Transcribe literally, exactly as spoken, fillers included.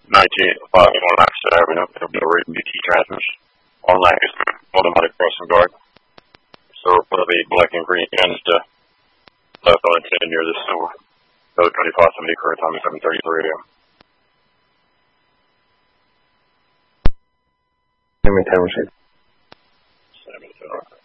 nineteen eighty-five on Lancaster Avenue. It'll be a rate B T transmission on Lancaster, automatic crossing guard. So for the black and green ends to left on ten near the sewer. So twenty-five seventy, current time is seven thirty-three a m. Let me tell you. seven,